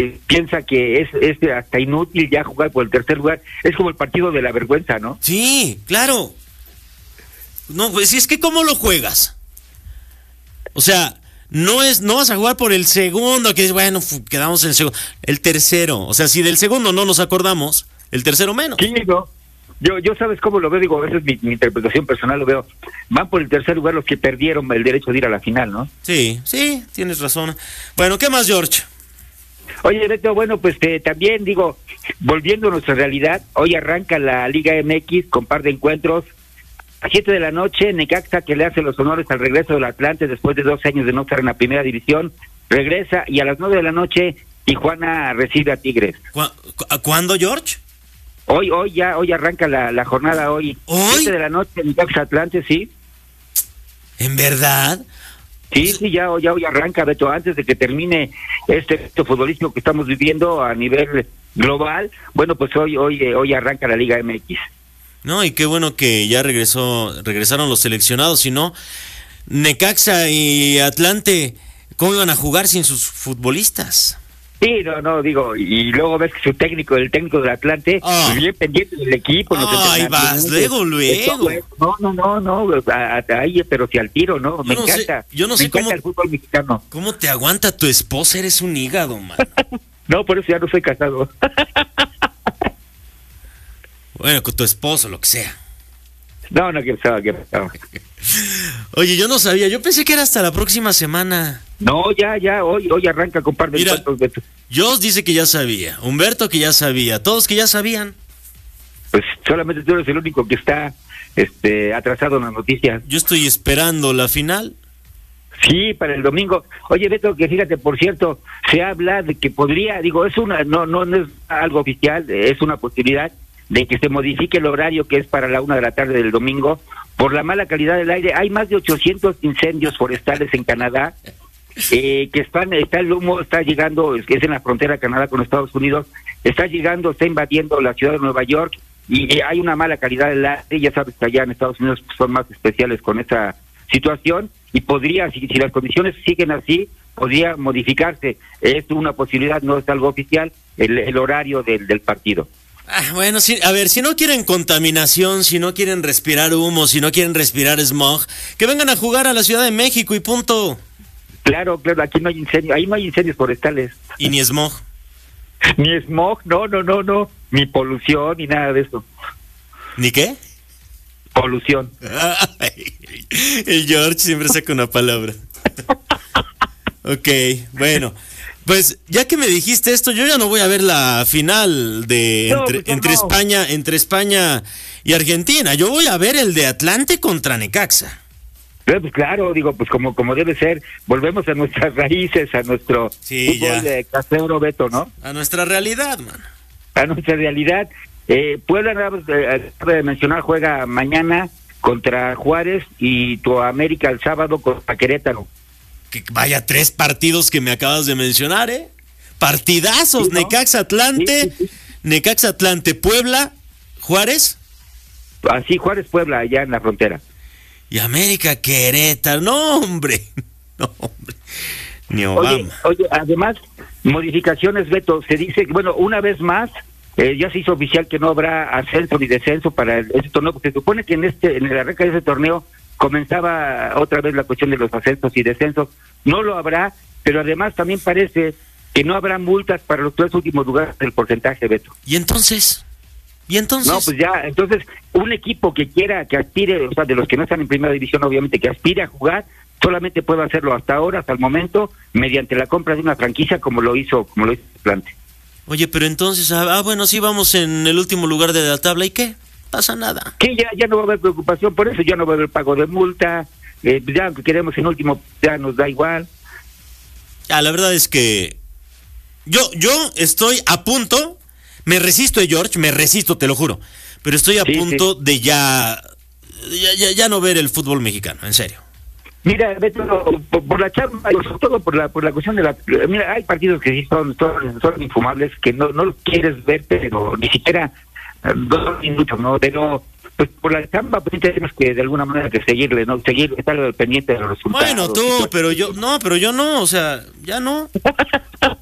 piensa que es hasta inútil ya jugar por el tercer lugar. Es como el partido de la vergüenza, ¿no? Sí, claro. No, pues si es que ¿cómo lo juegas? O sea, no vas a jugar por el segundo, que es bueno, quedamos en el segundo. El tercero, o sea, si del segundo no nos acordamos, el tercero menos. Sí, no. Yo sabes cómo lo veo, digo, esa es mi interpretación personal, lo veo. Van por el tercer lugar los que perdieron el derecho de ir a la final, ¿no? Sí, tienes razón. Bueno, ¿qué más, George? Oye, Beto, bueno, pues también digo, volviendo a nuestra realidad, hoy arranca la Liga MX con par de encuentros. A 7 de la noche, Necaxa, que le hace los honores al regreso del Atlante después de 2 años de no estar en la primera división, regresa, y a las 9 de la noche, Tijuana recibe a Tigres. ¿Cuándo, George? Hoy arranca la jornada hoy. ¿Hoy? 7 de la noche, Necaxa Atlante, sí. ¿En verdad? Sí, ya hoy arranca, Beto, antes de que termine este futbolístico que estamos viviendo a nivel global. Bueno, pues hoy arranca la Liga MX. No, y qué bueno que ya regresaron los seleccionados, si no, Necaxa y Atlante, ¿cómo iban a jugar sin sus futbolistas? Sí, no, digo, y luego ves que el técnico del Atlante, bien pendiente del equipo. Ahí vas, luego. No, ahí, pero si al tiro, ¿no? Me encanta. Yo no sé cómo el fútbol mexicano. ¿Cómo te aguanta tu esposa? Eres un hígado, man. No, por eso ya no soy casado. Bueno, con tu esposo, lo que sea. No, que pasaba. Oye, yo no sabía, yo pensé que era hasta la próxima semana. No, ya, hoy arranca con par de encuentros, Beto. Jos dice que ya sabía, Humberto que ya sabía, todos que ya sabían. Pues solamente tú eres el único que está atrasado en las noticias. Yo estoy esperando la final. Sí, para el domingo. Oye, Beto, que fíjate, por cierto, se habla de que podría, digo, no es algo oficial, es una posibilidad de que se modifique el horario que es para la 1 de la tarde del domingo por la mala calidad del aire. Hay más de 800 incendios forestales en Canadá, que está el humo, está llegando, es en la frontera Canadá con Estados Unidos, está invadiendo la ciudad de Nueva York, y hay una mala calidad del aire. Ya sabes que allá en Estados Unidos son más especiales con esta situación, y podría, si las condiciones siguen así, podría modificarse. Es una posibilidad, no es algo oficial, el horario del partido. Bueno, sí, a ver, si no quieren contaminación, si no quieren respirar humo, si no quieren respirar smog, que vengan a jugar a la Ciudad de México y punto. Claro, aquí no hay incendios, ahí no hay incendios forestales. Y ni smog. Ni smog, no, ni polución, ni nada de eso. ¿Ni qué? Polución. El George siempre saca una palabra. Ok, bueno. Pues ya que me dijiste esto, yo ya no voy a ver la final entre España y Argentina. Yo voy a ver el de Atlante contra Necaxa. Pues claro, digo, pues como debe ser. Volvemos a nuestras raíces, a nuestro fútbol de casero, Beto, ¿no? A nuestra realidad, man. A nuestra realidad. Puebla, acaba de mencionar, juega mañana contra Juárez, y tu América el sábado contra Querétaro. Que vaya 3 partidos que me acabas de mencionar, ¿eh? Partidazos, sí, ¿no? Necaxa Atlante, sí. Necaxa Atlante, Puebla, Juárez. Así, Juárez, Puebla, allá en la frontera. Y América Querétaro, no hombre, ni Obama. Oye, además, modificaciones, Beto, se dice, bueno, una vez más, ya se hizo oficial que no habrá ascenso ni descenso para este torneo, porque se supone que en el arranque de ese torneo comenzaba otra vez la cuestión de los ascensos y descensos. No lo habrá, pero además también parece que no habrá multas para los 3 últimos lugares del porcentaje, Beto. ¿Y entonces? No, pues ya, entonces, un equipo que aspire, o sea, de los que no están en primera división, obviamente, que aspire a jugar, solamente puede hacerlo hasta ahora, hasta el momento, mediante la compra de una franquicia, como lo hizo Atlante. Oye, pero entonces, bueno, sí vamos en el último lugar de la tabla, ¿y qué? Pasa nada. Que ya no va a haber preocupación por eso, ya no va a haber pago de multa, ya aunque queremos en último, ya nos da igual. La verdad es que yo estoy a punto, me resisto, George, te lo juro, pero estoy a punto de ya no ver el fútbol mexicano, en serio. Mira, Beto, por la chamba, sobre todo por la cuestión de mira, hay partidos que sí son infumables, que no los quieres ver, pero ni siquiera 2 minutos, ¿no? Pero pues por la chamba pues tenemos que de alguna manera que seguirle, ¿no? Estar pendiente de los resultados. Bueno, tú, pero yo no, o sea, ya no.